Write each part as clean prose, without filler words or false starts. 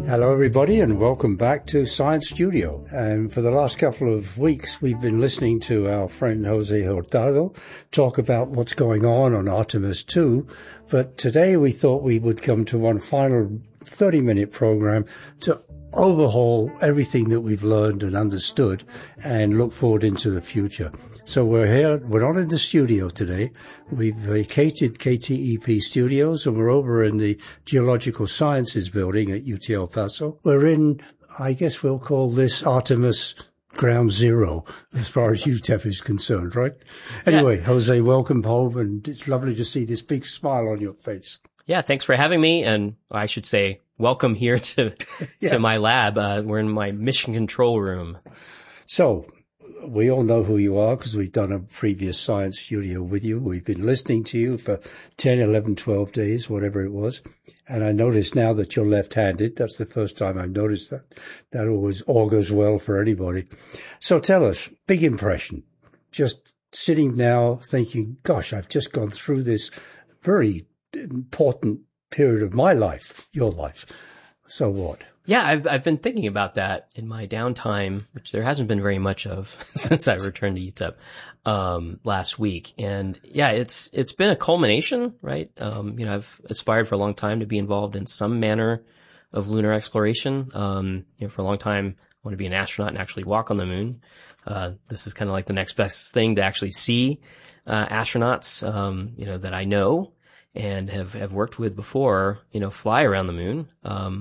Hello everybody and welcome back to Science Studio. And for the last couple of weeks we've been listening to our friend Jose Hurtado talk about what's going on Artemis 2. But today we thought we would come to one final 30-minute program to overhaul everything that we've learned and understood and look forward into the future. So we're here, we're not in the studio today. We've vacated KTEP Studios and we're over in the Geological Sciences building at UT El Paso. We're in, I guess we'll call this Artemis Ground Zero as far as UTEP is concerned, right? Anyway, Jose, welcome home, and it's lovely to see this big smile on your face. Yeah, thanks for having me, and I should say welcome here to my lab. We're in my mission control room. So, we all know who you are because we've done a previous Science Studio with you. We've been listening to you for 10, 11, 12 days, whatever it was. And I notice now that you're left-handed. That's the first time I've noticed that. That always augurs well for anybody. So tell us, big impression. Just sitting now thinking, gosh, I've just gone through this very important period of my life, your life. So what? Yeah, I've been thinking about that in my downtime, which there hasn't been very much of since I returned to UTEP last week. And yeah, it's been a culmination, right? I've aspired for a long time to be involved in some manner of lunar exploration. For a long time I want to be an astronaut and actually walk on the moon. This is kind of like the next best thing to actually see astronauts that I know and have worked with before, fly around the moon.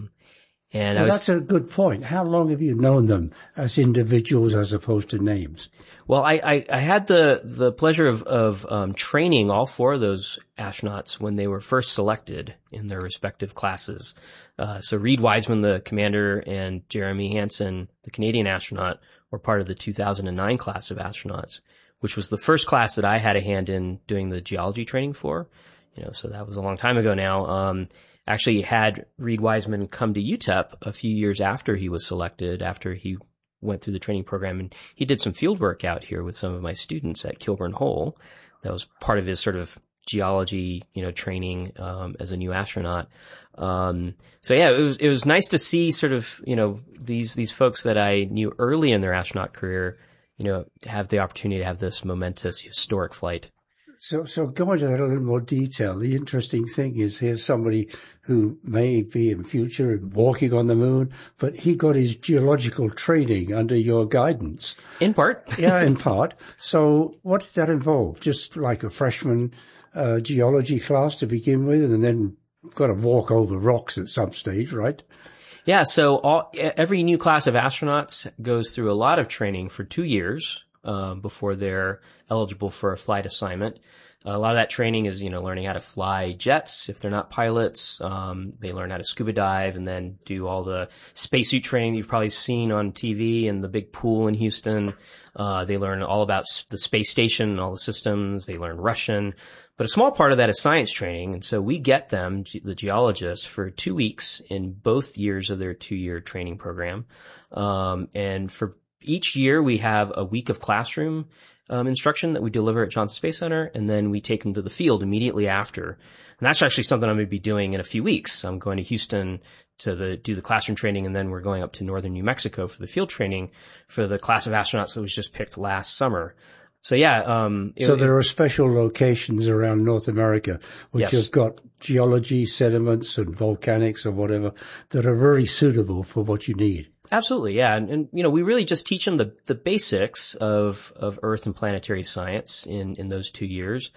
That's a good point. How long have you known them as individuals as opposed to names? Well, I had the pleasure of training all four of those astronauts when they were first selected in their respective classes. So Reid Wiseman, the commander, and Jeremy Hansen, the Canadian astronaut, were part of the 2009 class of astronauts, which was the first class that I had a hand in doing the geology training for. So that was a long time ago now. Actually had Reid Wiseman come to UTEP a few years after he was selected, after he went through the training program, and he did some field work out here with some of my students at Kilburn Hole. That was part of his sort of geology, training, as a new astronaut. So yeah, it was nice to see sort of, these folks that I knew early in their astronaut career, have the opportunity to have this momentous historic flight. So go into that in a little more detail. The interesting thing is here's somebody who may be in future walking on the moon, but he got his geological training under your guidance. In part. Yeah, in part. So what did that involve? Just like a freshman geology class to begin with, and then got to walk over rocks at some stage, right? Yeah, so every new class of astronauts goes through a lot of training for 2 years. Before they're eligible for a flight assignment. A lot of that training is, learning how to fly jets if they're not pilots. They learn how to scuba dive and then do all the spacesuit training you've probably seen on TV and the big pool in Houston. They learn all about the space station and all the systems. They learn Russian. But a small part of that is science training. And so we get them, the geologists, for 2 weeks in both years of their 2-year training program. And for each year we have a week of classroom instruction that we deliver at Johnson Space Center, and then we take them to the field immediately after. And that's actually something I'm going to be doing in a few weeks. I'm going to Houston to do the classroom training, and then we're going up to northern New Mexico for the field training for the class of astronauts that was just picked last summer. So yeah, so there are special locations around North America which have got geology, sediments, and volcanics or whatever that are very suitable for what you need. Absolutely, yeah. And we really just teach them the basics of Earth and planetary science in those 2 years,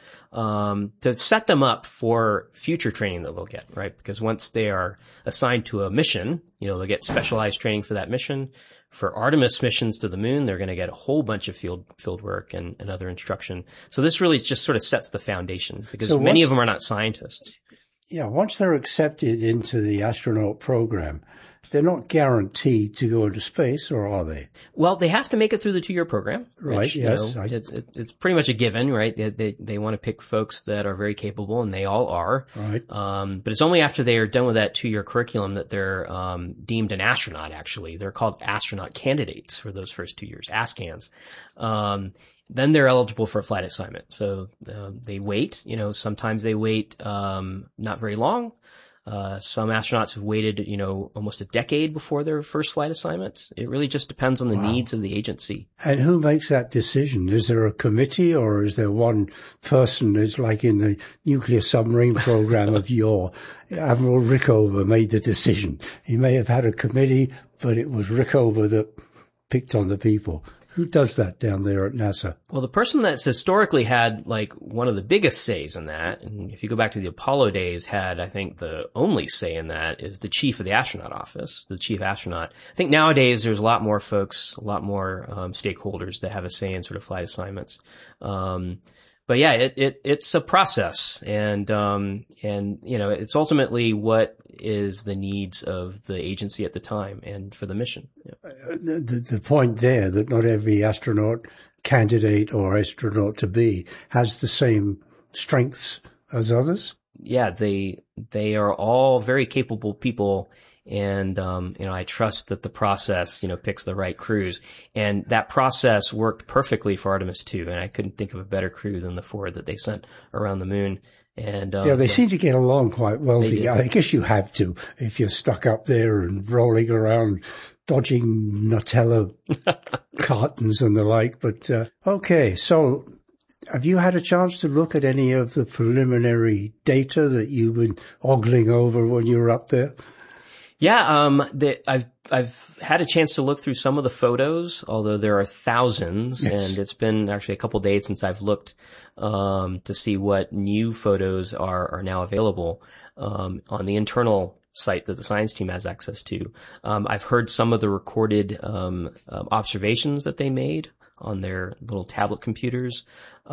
to set them up for future training that they'll get, right? Because once they are assigned to a mission, they'll get specialized training for that mission. For Artemis missions to the moon, they're going to get a whole bunch of field work and other instruction. So this really just sort of sets the foundation because many of them are not scientists. Yeah, once they're accepted into the astronaut program, they're not guaranteed to go into space, or are they? Well, they have to make it through the 2-year program. Right, which, yes. It's pretty much a given, right? They want to pick folks that are very capable, and they all are. Right. But it's only after they are done with that 2-year curriculum that they're deemed an astronaut, actually. They're called astronaut candidates for those first 2 years, ASCANs. Then they're eligible for a flight assignment. So they wait, sometimes they wait not very long. Some astronauts have waited, almost a decade before their first flight assignments. It really just depends on the needs of the agency. And who makes that decision? Is there a committee, or is there one person who's like in the nuclear submarine program of yore? Admiral Rickover made the decision. He may have had a committee, but it was Rickover that picked on the people. Who does that down there at NASA? Well, the person that's historically had like one of the biggest says in that, and if you go back to the Apollo days, had I think the only say in that is the chief of the astronaut office, the chief astronaut. I think nowadays there's a lot more folks, a lot more stakeholders that have a say in sort of flight assignments. But yeah, it's a process, and it's ultimately what is the needs of the agency at the time and for the mission. Yeah. The point there that not every astronaut candidate or astronaut to be has the same strengths as others. Yeah, they are all very capable people. And, I trust that the process, picks the right crews. And that process worked perfectly for Artemis II. And I couldn't think of a better crew than the 4 that they sent around the moon. And, they seem to get along quite well together. I guess you have to if you're stuck up there and rolling around, dodging Nutella cartons and the like. But, okay. So have you had a chance to look at any of the preliminary data that you've been ogling over when you were up there? Yeah, I've had a chance to look through some of the photos, although there are thousands, and it's been actually a couple days since I've looked to see what new photos are now available on the internal site that the science team has access to. I've heard some of the recorded observations that they made on their little tablet computers.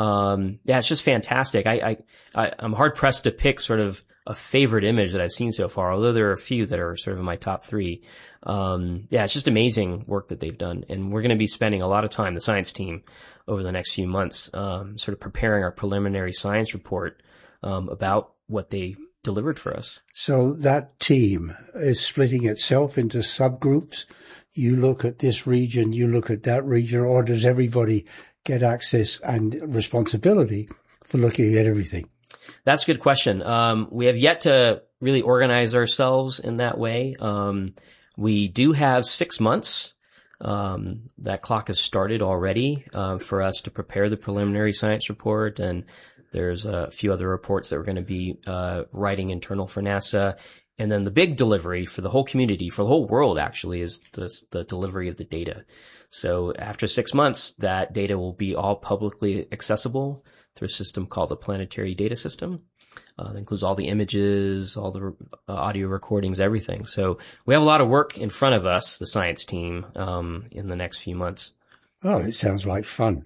It's just fantastic. I'm hard pressed to pick sort of a favorite image that I've seen so far, although there are a few that are sort of in my top 3. It's just amazing work that they've done. And we're going to be spending a lot of time, the science team, over the next few months, sort of preparing our preliminary science report, about what they delivered for us. So that team is splitting itself into subgroups. You look at this region, you look at that region, or does everybody get access and responsibility for looking at everything? That's a good question. We have yet to really organize ourselves in that way. We do have 6 months. That clock has started already, for us to prepare the preliminary science report. And there's a few other reports that we're going to be, writing internal for NASA. And then the big delivery for the whole community, for the whole world actually, is the delivery of the data. So after 6 months, that data will be all publicly accessible through a system called the Planetary Data System. That includes all the images, all the audio recordings, everything. So we have a lot of work in front of us, the science team, in the next few months. Oh, it sounds like fun.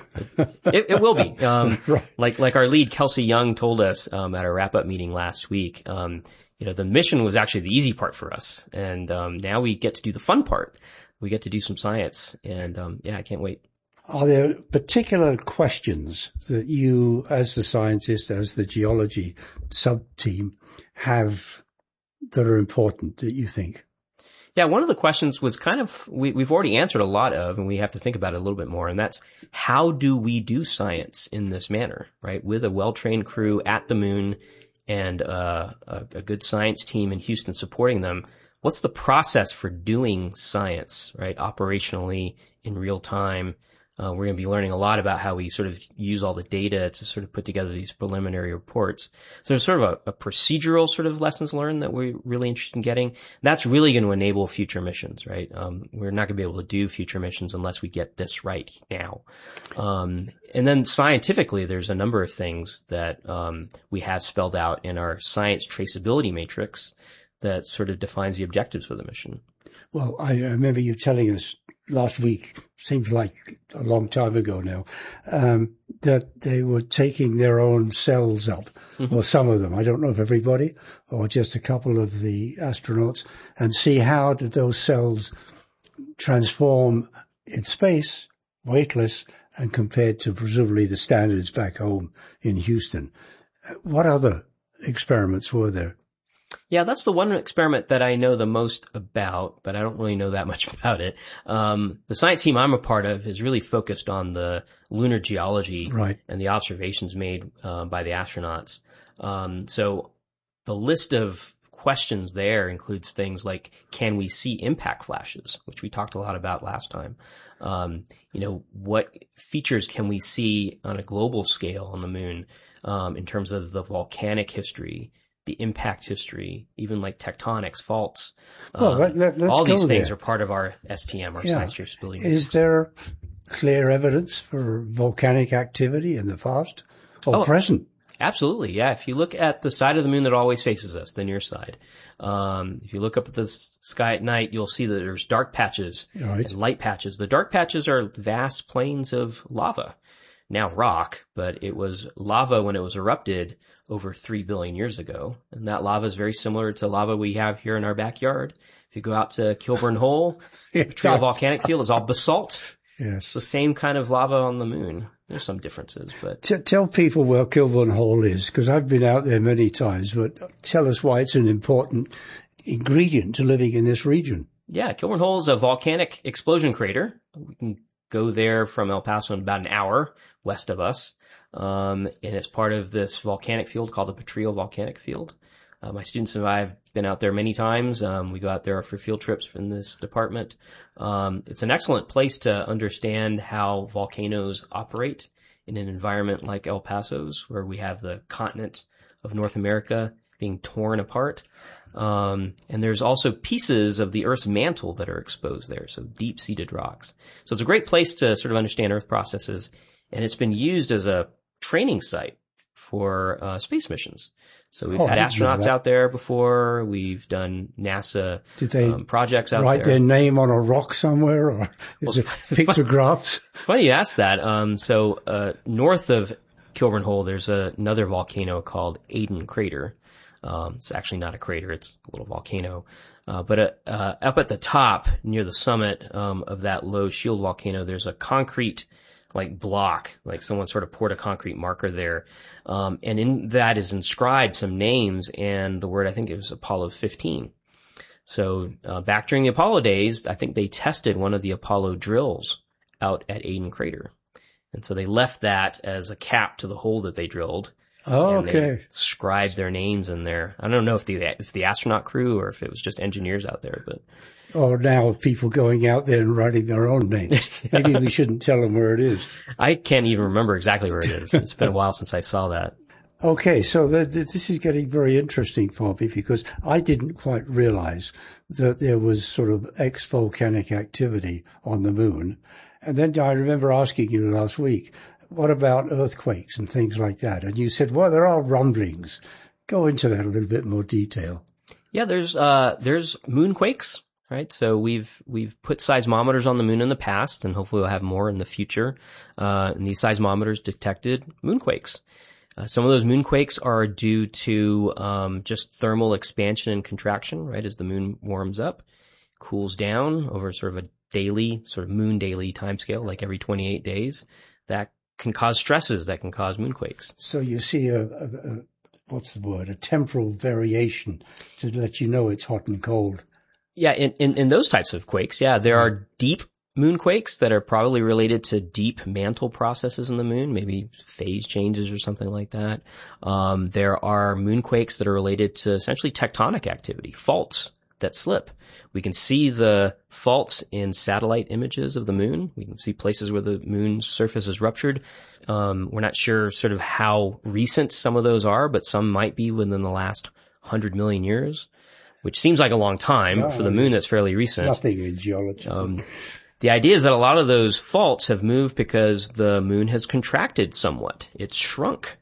It will be. Right. Like our lead, Kelsey Young, told us at our wrap-up meeting last week, the mission was actually the easy part for us. And now we get to do the fun part. We get to do some science. And I can't wait. Are there particular questions that you, as the scientist, as the geology sub-team, have that are important that you think? Yeah, one of the questions was kind of, we've already answered a lot of, and we have to think about it a little bit more, and that's how do we do science in this manner, right? With a well-trained crew at the moon and a good science team in Houston supporting them. What's the process for doing science, right? Operationally, in real time. We're going to be learning a lot about how we sort of use all the data to sort of put together these preliminary reports. So there's sort of a procedural sort of lessons learned that we're really interested in getting. That's really going to enable future missions, right? We're not going to be able to do future missions unless we get this right now. And then scientifically, there's a number of things that we have spelled out in our science traceability matrix that sort of defines the objectives for the mission. Well, I remember you telling us last week, seems like a long time ago now, that they were taking their own cells up, or some of them, I don't know if everybody, or just a couple of the astronauts, and see how did those cells transform in space, weightless, and compared to presumably the standards back home in Houston. What other experiments were there? Yeah, that's the one experiment that I know the most about, but I don't really know that much about it. The science team I'm a part of is really focused on the lunar geology and the observations made by the astronauts. So the list of questions there includes things like, can we see impact flashes, which we talked a lot about last time? What features can we see on a global scale on the moon, in terms of the volcanic history, the impact history, even like tectonics, faults. Well, let's all these things there. are part of our STM, our Science Traceability Matrix. Is there clear evidence for volcanic activity in the past or present? Absolutely, yeah. If you look at the side of the moon that always faces us, the near side, if you look up at the sky at night, you'll see that there's dark patches and light patches. The dark patches are vast plains of lava, now rock, but it was lava when it was erupted over 3 billion years ago. And that lava is very similar to lava we have here in our backyard. If you go out to Kilburn Hole, the Petrel Volcanic Field is all basalt. Yes. It's the same kind of lava on the moon. There's some differences, but... Tell people where Kilburn Hole is, because I've been out there many times, but tell us why it's an important ingredient to living in this region. Yeah, Kilburn Hole is a volcanic explosion crater. We can go there from El Paso in about an hour west of us. And it's part of this volcanic field called the Petrel Volcanic Field. My students and I have been out there many times. We go out there for field trips in this department. It's an excellent place to understand how volcanoes operate in an environment like El Paso's, where we have the continent of North America being torn apart. And there's also pieces of the Earth's mantle that are exposed there, so deep-seated rocks. So it's a great place to sort of understand Earth processes, and it's been used as a training site for space missions. So we've had astronauts out there before. We've done NASA projects out there. Write their name on a rock somewhere, or is it pictographs? Funny you ask that. North of Kilburn Hole, there's another volcano called Aden Crater. It's actually not a crater, it's a little volcano. But up at the top, near the summit of that low shield volcano, there's a concrete block, like someone sort of poured a concrete marker there. And in that is inscribed some names and the word, I think it was Apollo 15. So, back during the Apollo days, I think they tested one of the Apollo drills out at Aden Crater. And so they left that as a cap to the hole that they drilled. Oh, and they scribed their names in there. I don't know if the astronaut crew or if it was just engineers out there, but. Or now people going out there and writing their own names. Maybe we shouldn't tell them where it is. I can't even remember exactly where it is. It's been a while since I saw that. Okay, so this is getting very interesting for me because I didn't quite realize that there was sort of ex-volcanic activity on the moon. And then I remember asking you last week, what about earthquakes and things like that? And you said, well, there are rumblings. Go into that a little bit more detail. Yeah, there's moonquakes. Right. So we've put seismometers on the moon in the past, and hopefully we'll have more in the future. And these seismometers detected moonquakes. Some of those moonquakes are due to, just thermal expansion and contraction, right? As the moon warms up, cools down over sort of a daily, sort of moon daily timescale, like every 28 days. That can cause stresses that can cause moonquakes. So you see a temporal variation to let you know it's hot and cold. Yeah, in those types of quakes, yeah, there are deep moonquakes that are probably related to deep mantle processes in the moon, maybe phase changes or something like that. There are moonquakes that are related to essentially tectonic activity, faults that slip. We can see the faults in satellite images of the moon. We can see places where the moon's surface is ruptured. We're not sure sort of how recent some of those are, but some might be within the last 100 million years. Which seems like a long time for the moon that's fairly recent. Nothing in geology. The idea is that a lot of those faults have moved because the moon has contracted somewhat. It's shrunk.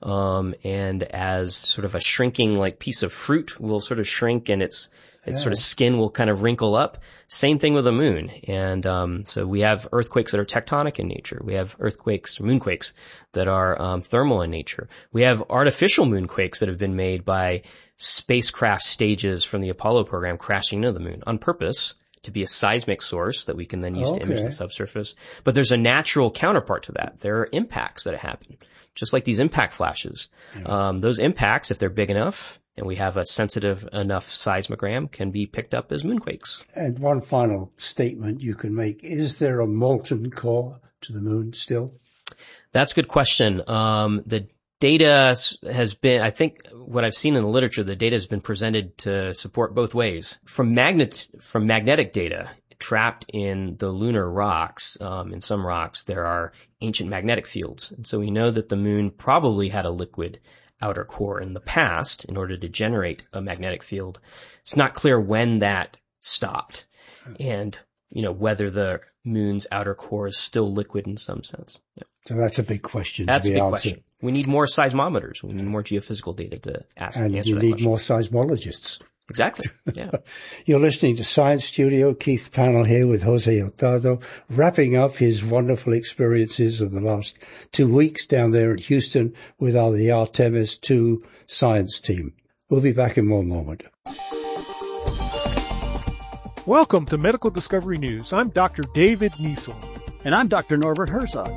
And as sort of a shrinking piece of fruit will sort of shrink and its sort of skin will kind of wrinkle up. Same thing with the moon. And, so we have earthquakes that are tectonic in nature. We have moonquakes that are, thermal in nature. We have artificial moonquakes that have been made by spacecraft stages from the Apollo program crashing into the moon on purpose to be a seismic source that we can then use to image the subsurface. But there's a natural counterpart to that. There are impacts that happen, just like these impact flashes. Yeah. Those impacts, if they're big enough and we have a sensitive enough seismogram, can be picked up as moonquakes. And one final statement you can make. Is there a molten core to the moon still? That's a good question. The data has been, I think what I've seen in the literature, the data has been presented to support both ways. From magnetic data trapped in the lunar rocks, in some rocks, there are ancient magnetic fields. And so we know that the moon probably had a liquid outer core in the past in order to generate a magnetic field. It's not clear when that stopped and, whether the moon's outer core is still liquid in some sense. Yeah. So that's a big question. That's a big question. We need more seismometers. We need more geophysical data to answer that question. And you need more seismologists. Exactly. Yeah. You're listening to Science Studio. Keith Pannell here with Jose Hurtado, wrapping up his wonderful experiences of the last 2 weeks down there at Houston with the Artemis II science team. We'll be back in one moment. Welcome to Medical Discovery News. I'm Dr. David Niesel. And I'm Dr. Norbert Herzog.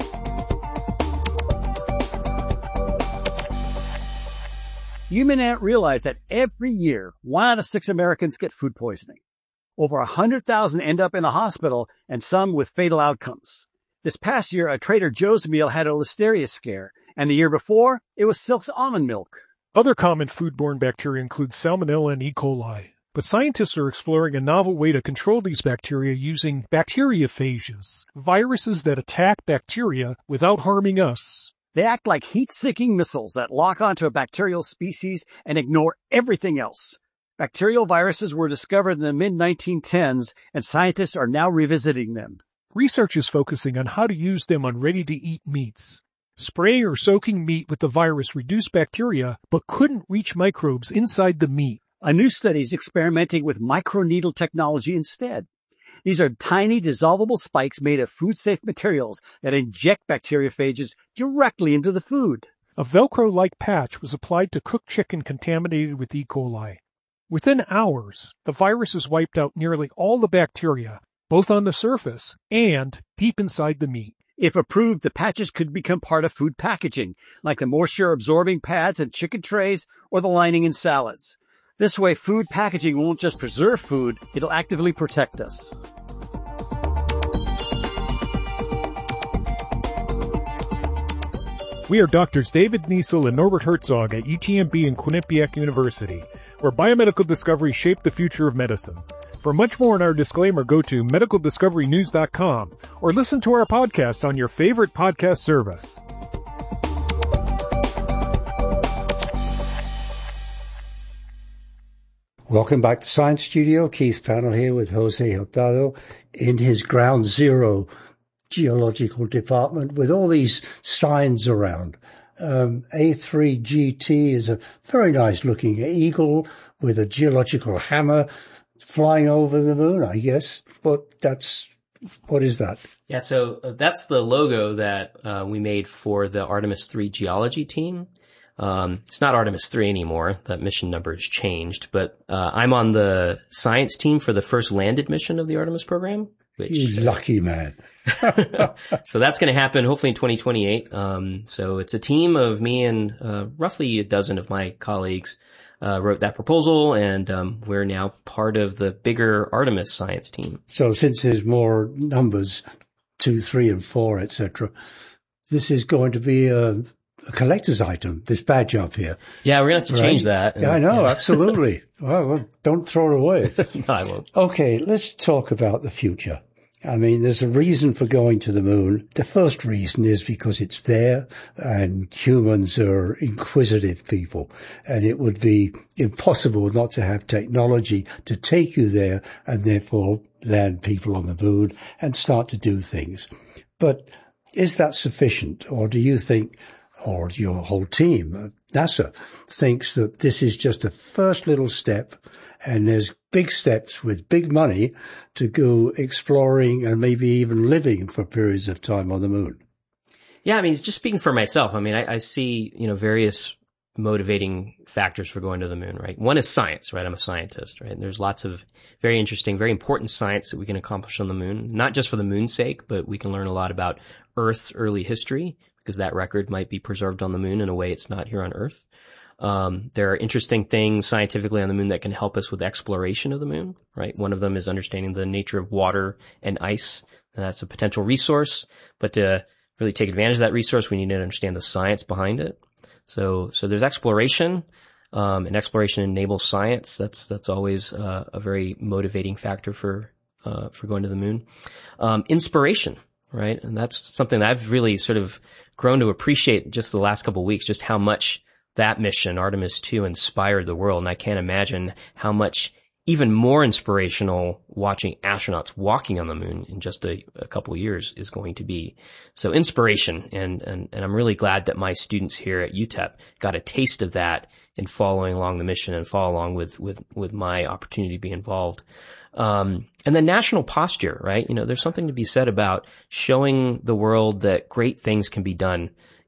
You may not realize that every year, 1 out of 6 Americans get food poisoning. Over 100,000 end up in a hospital, and some with fatal outcomes. This past year, a Trader Joe's meal had a listeria scare, and the year before, it was Silk's almond milk. Other common foodborne bacteria include Salmonella and E. coli. But scientists are exploring a novel way to control these bacteria using bacteriophages, viruses that attack bacteria without harming us. They act like heat-seeking missiles that lock onto a bacterial species and ignore everything else. Bacterial viruses were discovered in the mid-1910s, and scientists are now revisiting them. Research is focusing on how to use them on ready-to-eat meats. Spraying or soaking meat with the virus reduced bacteria, but couldn't reach microbes inside the meat. A new study is experimenting with microneedle technology instead. These are tiny dissolvable spikes made of food-safe materials that inject bacteriophages directly into the food. A Velcro-like patch was applied to cooked chicken contaminated with E. coli. Within hours, the virus has wiped out nearly all the bacteria, both on the surface and deep inside the meat. If approved, the patches could become part of food packaging, like the moisture-absorbing pads in chicken trays or the lining in salads. This way, food packaging won't just preserve food, it'll actively protect us. We are Doctors David Niesel and Norbert Herzog at UTMB and Quinnipiac University, where biomedical discoveries shape the future of medicine. For much more on our disclaimer, go to medicaldiscoverynews.com or listen to our podcast on your favorite podcast service. Welcome back to Science Studio. Keith Pannell here with Jose Hurtado in his Ground Zero geological department with all these signs around. A3GT is a very nice looking eagle with a geological hammer flying over the moon, I guess. But what is that? Yeah, so that's the logo that we made for the Artemis III geology team. It's not Artemis 3 anymore. That mission number has changed, but I'm on the science team for the first landed mission of the Artemis program. You lucky man. So that's going to happen hopefully in 2028. So it's a team of me and roughly a dozen of my colleagues wrote that proposal, and we're now part of the bigger Artemis science team. So since there's more numbers, 2, 3, and 4, etc., this is going to be a collector's item, this badge up here. Yeah, we're going to have to change that. Yeah, I know, absolutely. Well, don't throw it away. No, I won't. Okay, let's talk about the future. I mean, there's a reason for going to the moon. The first reason is because it's there and humans are inquisitive people, and it would be impossible not to have technology to take you there and therefore land people on the moon and start to do things. But is that sufficient, or do you think, or your whole team, NASA, thinks that this is just a first little step and there's big steps with big money to go exploring and maybe even living for periods of time on the moon? Yeah, I mean, just speaking for myself, I mean, I see, various motivating factors for going to the moon, right? One is science, right? I'm a scientist, right? And there's lots of very interesting, very important science that we can accomplish on the moon, not just for the moon's sake, but we can learn a lot about Earth's early history, because that record might be preserved on the moon in a way it's not here on Earth. There are interesting things scientifically on the moon that can help us with exploration of the moon, right? One of them is understanding the nature of water and ice. And that's a potential resource, but to really take advantage of that resource, we need to understand the science behind it. So there's exploration, and exploration enables science. That's always a very motivating factor for going to the moon. Inspiration, right? And that's something that I've really sort of grown to appreciate just the last couple of weeks, just how much that mission, Artemis 2, inspired the world. And I can't imagine how much even more inspirational watching astronauts walking on the moon in just a couple of years is going to be. So inspiration, and I'm really glad that my students here at UTEP got a taste of that in following along the mission and follow along with my opportunity to be involved. And then national posture, right? There's something to be said about showing the world that great things can be done.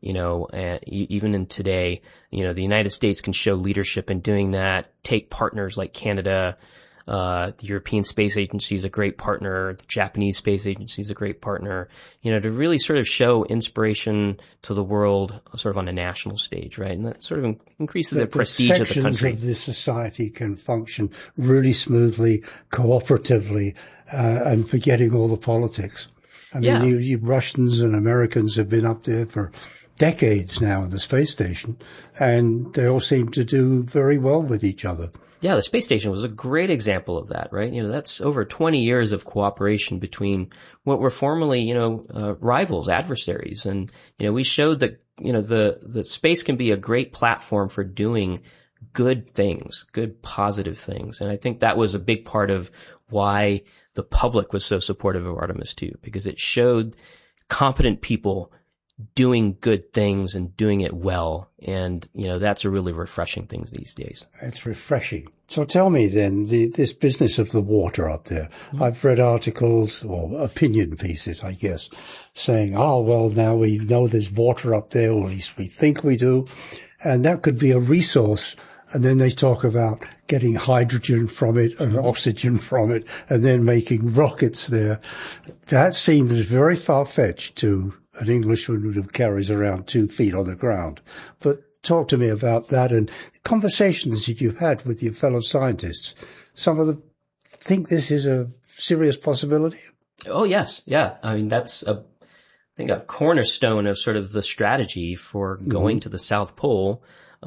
Even in today, the United States can show leadership in doing that, take partners like Canada. The European Space Agency is a great partner. The Japanese Space Agency is a great partner, to really sort of show inspiration to the world sort of on a national stage, right? And that sort of increases the prestige of the country. Sections of this society can function really smoothly, cooperatively, and forgetting all the politics. I mean, you Russians and Americans have been up there for decades now in the space station, and they all seem to do very well with each other. Yeah, the space station was a great example of that, right? That's over 20 years of cooperation between what were formerly, rivals, adversaries. And, we showed that, the space can be a great platform for doing good things, good positive things. And I think that was a big part of why the public was so supportive of Artemis 2, because it showed competent people doing good things and doing it well. And, that's a really refreshing thing these days. It's refreshing. So tell me then, this business of the water up there. Mm-hmm. I've read articles or opinion pieces, I guess, saying, now we know there's water up there, or at least we think we do. And that could be a resource. And then they talk about getting hydrogen from it and oxygen from it and then making rockets there. That seems very far-fetched to an Englishman who carries around 2 feet on the ground. But talk to me about that and conversations that you've had with your fellow scientists. Some of them think this is a serious possibility. Oh, yes. Yeah. I mean, that's I think a cornerstone of sort of the strategy for going to the South Pole,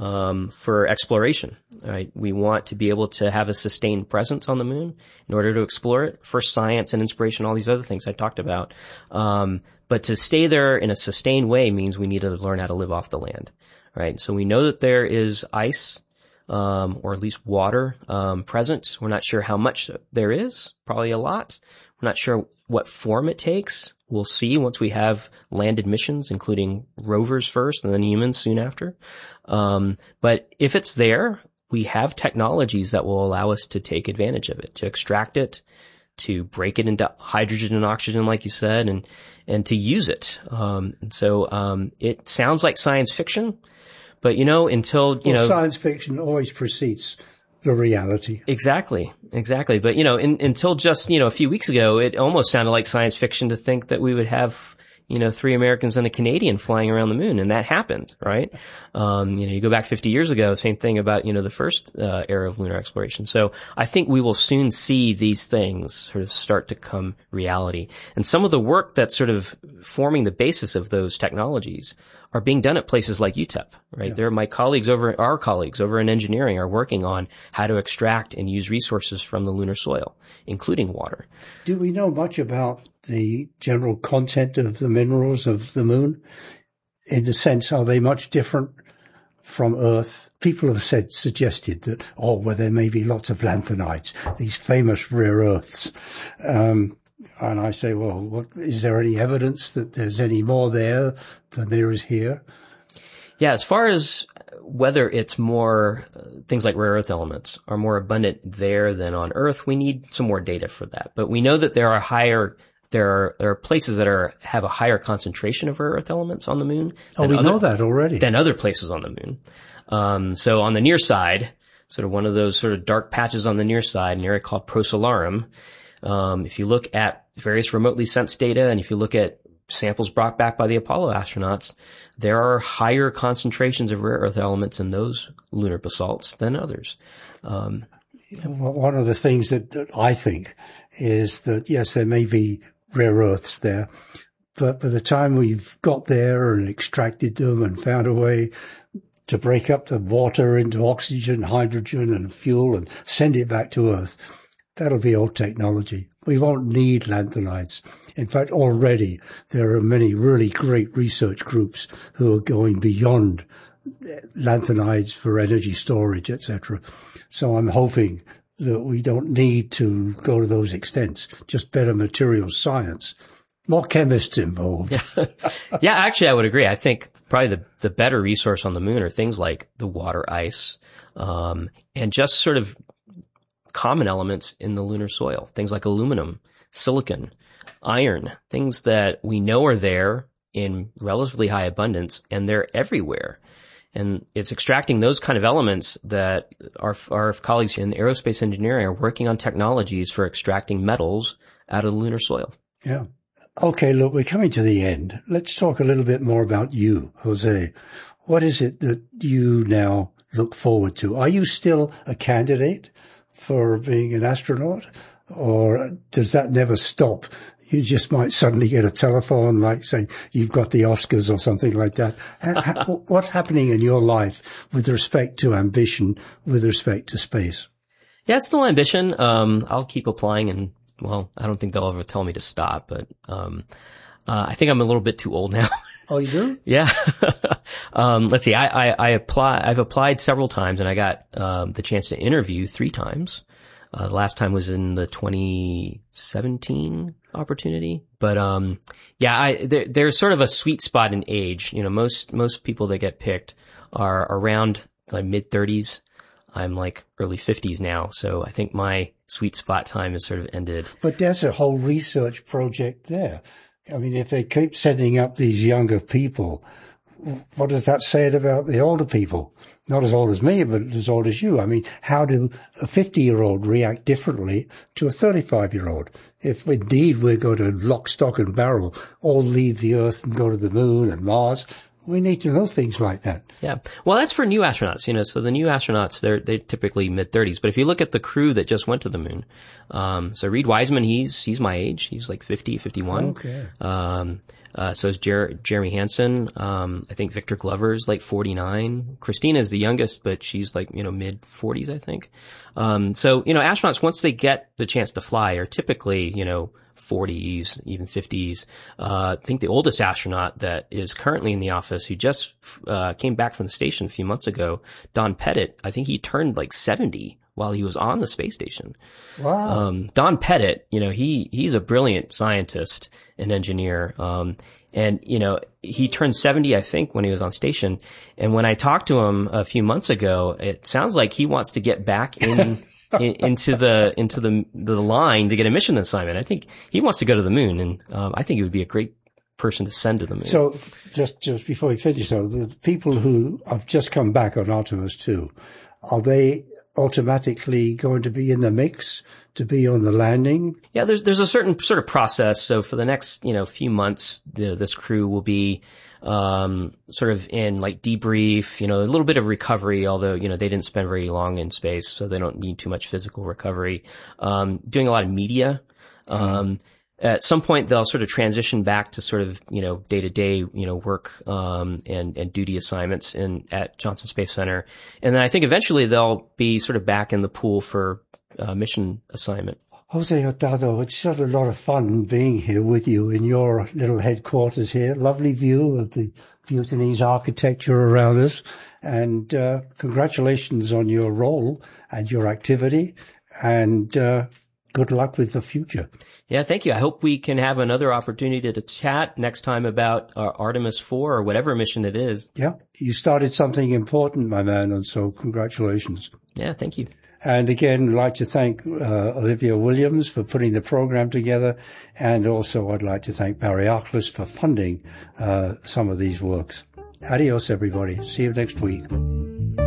for exploration, right? We want to be able to have a sustained presence on the moon in order to explore it for science and inspiration, all these other things I talked about. But to stay there in a sustained way means we need to learn how to live off the land, right? So we know that there is ice, or at least water, present. We're not sure how much there is, probably a lot. We're not sure what form it takes. We'll see once we have landed missions, including rovers first and then humans soon after. But if it's there, we have technologies that will allow us to take advantage of it, to extract it, to break it into hydrogen and oxygen, like you said, and to use it. And so, it sounds like science fiction, but until, science fiction always precedes the reality. Exactly. But, until just, a few weeks ago, it almost sounded like science fiction to think that we would have, 3 Americans and a Canadian flying around the moon, and that happened, right? You go back 50 years ago, same thing about, the first, era of lunar exploration. So I think we will soon see these things sort of start to come reality. And some of the work that's sort of forming the basis of those technologies are being done at places like UTEP, right? Yeah. Our colleagues over in engineering are working on how to extract and use resources from the lunar soil, including water. Do we know much about the general content of the minerals of the moon? In the sense, are they much different from Earth? People have suggested that, there may be lots of lanthanides, these famous rare earths. And I say, is there any evidence that there's any more there than there is here? Yeah, as far as whether it's more, things like rare earth elements are more abundant there than on Earth, we need some more data for that. But we know that there are places that have a higher concentration of rare earth elements on the moon. Know that already. Than other places on the moon. So on the near side, sort of one of those sort of dark patches on the near side, an area called Procellarum. If you look at various remotely sensed data, and if you look at samples brought back by the Apollo astronauts, there are higher concentrations of rare earth elements in those lunar basalts than others. One of the things that I think is that, yes, there may be rare earths there, But by the time we've got there and extracted them and found a way to break up the water into oxygen, hydrogen and fuel and send it back to Earth, that'll be old technology. We won't need lanthanides. In fact, already there are many really great research groups who are going beyond lanthanides for energy storage, etc. So I'm hoping that we don't need to go to those extents, just better materials science. More chemists involved. Yeah, actually, I would agree. I think probably the better resource on the moon are things like the water ice, and just sort of common elements in the lunar soil. Things like aluminum, silicon, iron, things that we know are there in relatively high abundance, and they're everywhere. And it's extracting those kind of elements that our colleagues in aerospace engineering are working on technologies for extracting metals out of the lunar soil. Yeah. Okay, look, we're coming to the end. Let's talk a little bit more about you, Jose. What is it that you now look forward to? Are you still a candidate for being an astronaut, or does that never stop? You just might suddenly get a telephone like saying you've got the Oscars or something like that. What's happening in your life with respect to ambition, with respect to space? Yeah, it's still ambition. I'll keep applying, and well, I don't think they'll ever tell me to stop, but I think I'm a little bit too old now. Oh, you do? Yeah. Let's see. I've applied several times, and I got the chance to interview 3 times. The last time was in the 2017 opportunity. But there's sort of a sweet spot in age. You know, most people that get picked are around like mid-30s. I'm like early 50s now, so I think my sweet spot time has sort of ended. But there's a whole research project there. I mean, if they keep sending up these younger people, what does that say about the older people? Not as old as me, but as old as you. I mean, how do a 50-year-old react differently to a 35-year-old? If indeed we're going to lock, stock and barrel, all leave the Earth and go to the moon and Mars, we need to know things like that. Yeah. Well, that's for new astronauts, you know, so the new astronauts, they're typically mid-30s. But if you look at the crew that just went to the moon, so Reed Wiseman, he's my age. He's like 50, 51. Okay. So is Jeremy Hansen. I think Victor Glover is like 49. Christina is the youngest, but she's like, you know, mid 40s, I think. So, you know, astronauts, once they get the chance to fly, are typically, you know, 40s, even 50s. I think the oldest astronaut that is currently in the office, who just came back from the station a few months ago, Don Pettit, I think he turned like 70 while he was on the space station. Wow. Don Pettit, you know, he's a brilliant scientist and engineer. And, you know, he turned 70, I think, when he was on station. And when I talked to him a few months ago, it sounds like he wants to get back into the line to get a mission assignment. I think he wants to go to the moon, and I think he would be a great person to send to the moon. So just before we finish though, the people who have just come back on Artemis 2, are they automatically going to be in the mix to be on the landing? Yeah, there's a certain sort of process. So for the next, you know, few months, this crew will be sort of in like debrief, you know, a little bit of recovery, although, you know, they didn't spend very long in space, so they don't need too much physical recovery. Doing a lot of media. At some point they'll sort of transition back to sort of, you know, day-to-day, you know, work, and duty assignments at Johnson Space Center. And then I think eventually they'll be sort of back in the pool for mission assignment. Jose Hurtado, it's just a lot of fun being here with you in your little headquarters here. Lovely view of the Bhutanese architecture around us. And congratulations on your role and your activity. And good luck with the future. Yeah, thank you. I hope we can have another opportunity to chat next time about Artemis 4 or whatever mission it is. Yeah, you started something important, my man, and so congratulations. Yeah, thank you. And again, I'd like to thank Olivia Williams for putting the program together. And also I'd like to thank Barry Arkless for funding some of these works. Adios, everybody. See you next week.